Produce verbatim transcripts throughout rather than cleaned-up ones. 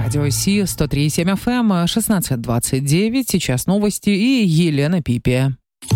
Радио Си, сто три и семь эф эм, шестнадцать двадцать девять. Сейчас новости и Елена Пипия.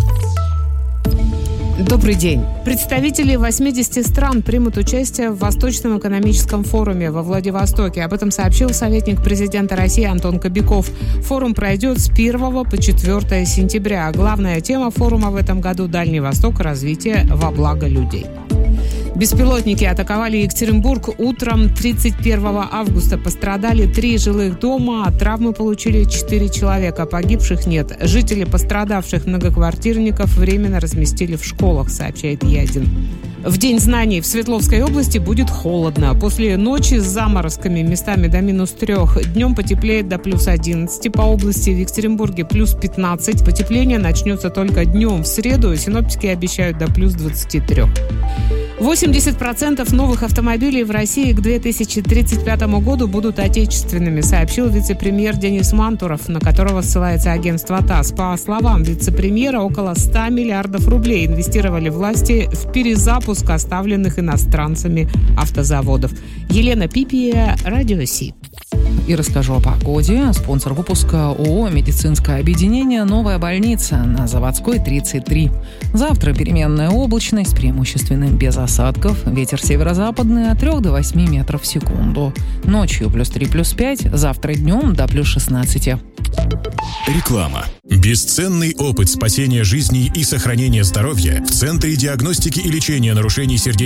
Добрый день. Представители восьмидесяти стран примут участие в Восточном экономическом форуме во Владивостоке. Об этом сообщил советник президента России Антон Кобяков. Форум пройдет с первого по четвёртое сентября. Главная тема форума в этом году – Дальний Восток, развитие во благо людей. Беспилотники атаковали Екатеринбург утром тридцать первого августа. Пострадали три жилых дома, а травмы получили четыре человека. Погибших нет. Жители пострадавших многоквартирников временно разместили в школах, сообщает Е один. В День знаний в Свердловской области будет холодно. После ночи с заморозками местами до минус трех. Днем потеплеет до плюс одиннадцати. По области в Екатеринбурге плюс пятнадцать. Потепление начнется только днем. В среду синоптики обещают до плюс двадцати трёх. восемьдесят процентов новых автомобилей в России к две тысячи тридцать пятому году будут отечественными, сообщил вице-премьер Денис Мантуров, на которого ссылается агентство ТАСС. По словам вице-премьера, около ста миллиардов рублей инвестировали власти в перезапуск оставленных иностранцами автозаводов. Елена Пипия, Радио Си. И расскажу о погоде. Спонсор выпуска ООО «Медицинское объединение. Новая больница» на Заводской, тридцать три. Завтра переменная облачность, преимущественно без осадков. Ветер северо-западный от трёх до восьми метров в секунду. Ночью плюс три, плюс пять. Завтра днем до плюс шестнадцати. Реклама. Бесценный опыт спасения жизней и сохранения здоровья в Центре диагностики и лечения нарушений сердечной